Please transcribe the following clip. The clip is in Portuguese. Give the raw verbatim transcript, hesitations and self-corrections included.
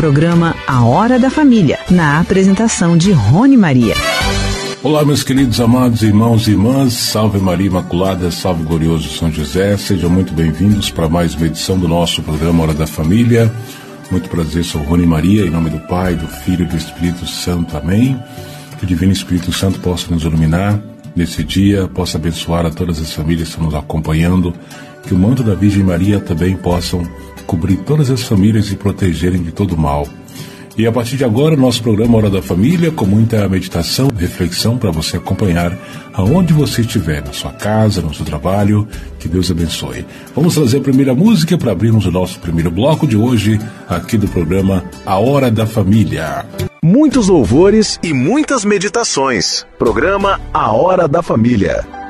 programa A Hora da Família, na apresentação de Rony Maria. Olá, meus queridos amados irmãos e irmãs, salve Maria Imaculada, salve glorioso São José, sejam muito bem-vindos para mais uma edição do nosso programa Hora da Família. Muito prazer, sou Rony Maria, em nome do Pai, do Filho e do Espírito Santo, amém. Que o Divino Espírito Santo possa nos iluminar nesse dia, possa abençoar a todas as famílias que estão nos acompanhando, que o manto da Virgem Maria também possam cobrir todas as famílias e protegerem de todo mal. E a partir de agora, nosso programa Hora da Família, com muita meditação, reflexão para você acompanhar aonde você estiver, na sua casa, no seu trabalho. Que Deus abençoe. Vamos trazer a primeira música para abrirmos o nosso primeiro bloco de hoje, aqui do programa A Hora da Família. Muitos louvores e muitas meditações. Programa A Hora da Família.